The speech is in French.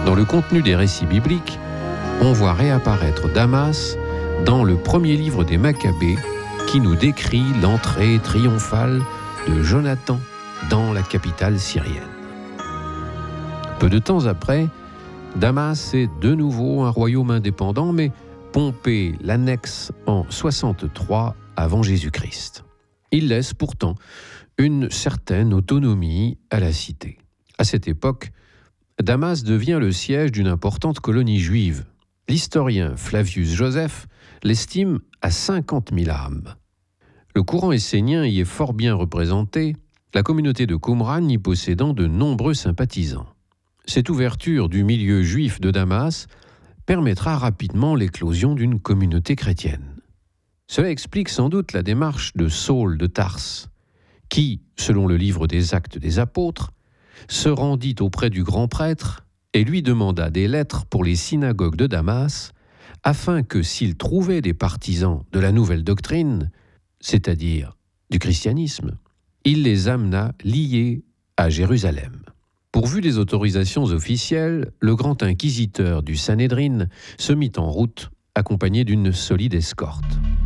Dans le contenu des récits bibliques, on voit réapparaître Damas dans le premier livre des Maccabées qui nous décrit l'entrée triomphale de Jonathan dans la capitale syrienne. Peu de temps après, Damas est de nouveau un royaume indépendant, mais Pompée l'annexe en 63 avant Jésus-Christ. Il laisse pourtant une certaine autonomie à la cité. À cette époque, Damas devient le siège d'une importante colonie juive. L'historien Flavius Joseph l'estime à 50 000 âmes. Le courant essénien y est fort bien représenté, la communauté de Qumran y possédant de nombreux sympathisants. Cette ouverture du milieu juif de Damas permettra rapidement l'éclosion d'une communauté chrétienne. Cela explique sans doute la démarche de Saul de Tarse, qui, selon le livre des Actes des Apôtres, se rendit auprès du grand prêtre et lui demanda des lettres pour les synagogues de Damas, afin que s'il trouvait des partisans de la nouvelle doctrine, c'est-à-dire du christianisme, il les amena liés à Jérusalem. Pourvu des autorisations officielles, le grand inquisiteur du Sanhédrin se mit en route, accompagné d'une solide escorte.